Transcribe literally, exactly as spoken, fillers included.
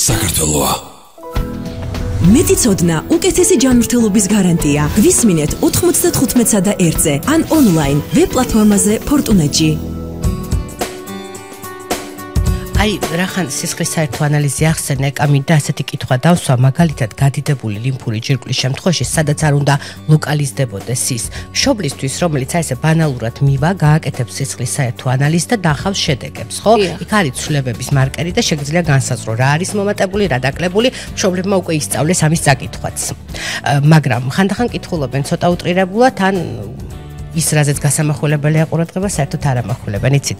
საქართველოა. მეტიცოდნა უკეთესი ჯანმრთელობის გარანტია. გვისმინეთ ოთხმოცდათხუთმეტსა და ერთზე ან ონლაინ ვებ პლატფორმაზე ფორტუნეტში. აი, რახან სისხლის საერთო ანალიზი ახსენე, კამინდა ასეთი კითხვა დავსვა, მაგალითად გადიდებული ლიმფური ჯირკვლის შემთხვევაში, სადაც არ უნდა ლოკალიზდებოდეს ის. მშობლისთვის, რომელიც აი ესე ბანალურად მივა, გააკეთებს სისხლის საერთო ანალიზს და დახავს შედეგებს, ხო? იქ არის ცვლილებების მარკერი და შეგიძლია განსაზღვრო, რა არის მომატებული, რა დაკლებული, მშობლებმა უკვე ისწავლეს ამის წაკითხვაც. მაგრამ ხანდახან კითხულობენ ცოტა უტრირებულად, ან ის რაზეც გასამახვილებელია ყურადღება, საერთოდ არ ამახვილებენ, იცით?